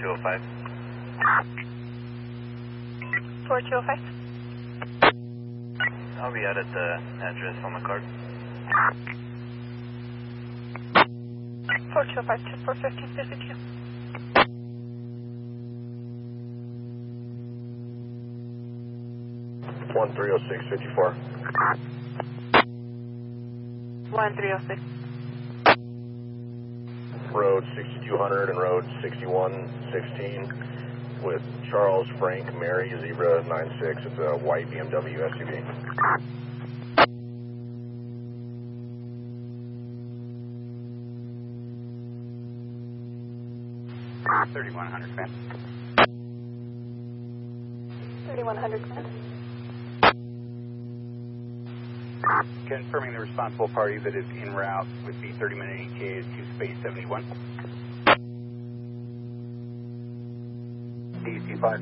4205. 4205. I'll be out at the address on the card. 4205, 10-4-15-52. One 30654. 1306. Road 6200 and Road 6116 with Charles Frank Mary Zebra 96. It's a white BMW SUV. 3100, man. 3100, man. Confirming the responsible party that is en route with the 30-minute ETA to space 71. DC-5.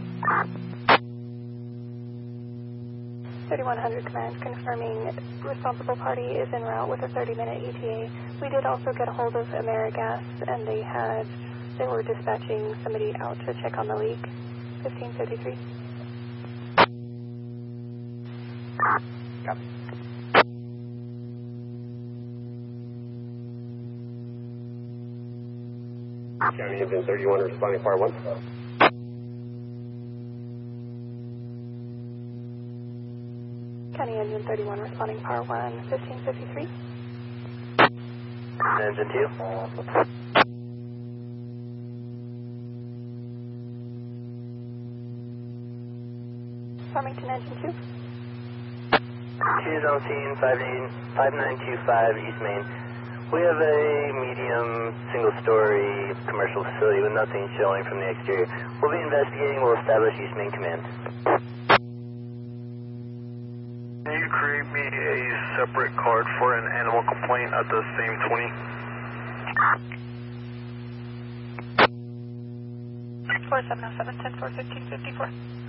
3100 command, confirming responsible party is en route with a 30-minute ETA. We did also get a hold of AmeriGas, and they were dispatching somebody out to check on the leak. 1553. Copy. County Engine 31 responding Par 1. County Engine 31 responding Par 1, 1553. Engine 2. Farmington Engine 2. 2's on scene, 5925 East Main. We have a medium single-story commercial facility with nothing showing from the exterior. We'll be investigating. We'll establish East Main Command. Can you create me a separate card for an animal complaint at the same 20? 4707, 10-4-15-54.